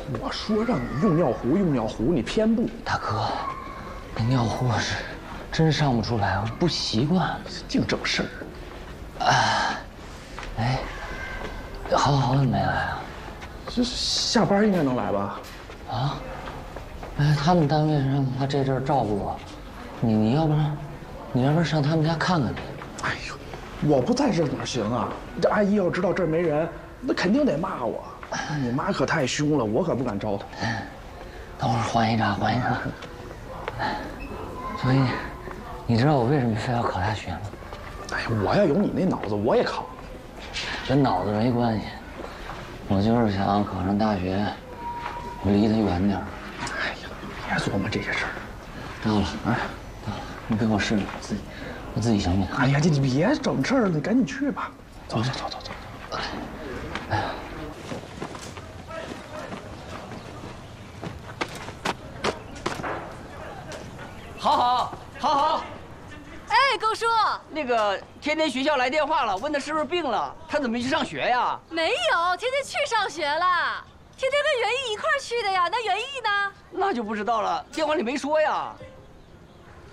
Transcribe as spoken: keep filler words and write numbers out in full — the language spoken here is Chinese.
我说让你用尿壶，用尿壶你偏不。 大哥，那尿壶是真上不出来，我不习惯。 净整事儿。 啊，哎，好好怎么没来啊？ 这下班应该能来吧？ 啊？哎，他们单位让他这阵儿照顾我，你你要不然，你要不然上他们家看看去。 哎呦，我不在这哪行啊？这阿姨要知道这儿没人，那肯定得骂我。你妈可太凶了，我可不敢招她。 等会儿换一张，换一张。所以，你知道我为什么非要考大学吗？ 哎呀，我要有你那脑子，我也考。 跟脑子没关系，我就是想考上大学，我离他远点儿。 哎呀，别琢磨这些事儿。 到了，哎，到了，你给我试试，自己，我自己行不行？ 哎呀，你你别整事儿了，你赶紧去吧。走走走走走。 哎呀。 好好好好， 哎，高叔， 那个天天学校来电话了，问他是不是病了，他怎么没去上学呀？ 没有，天天去上学了，天天跟袁毅一块儿去的呀。那袁毅呢？ 那就不知道了，电话里没说呀。